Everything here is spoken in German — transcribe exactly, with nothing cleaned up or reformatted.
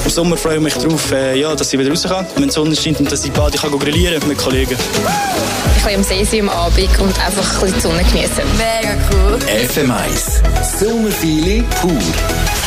Im Sommer freue ich mich darauf, äh, ja, dass ich wieder raus kann, wenn die Sonne scheint und dass ich bald kann grillieren mit Kollegen. Ich kann am See sein am Abend und einfach ein bisschen die Sonne genießen. Mega cool. F M eins. Sommerfeeling pur.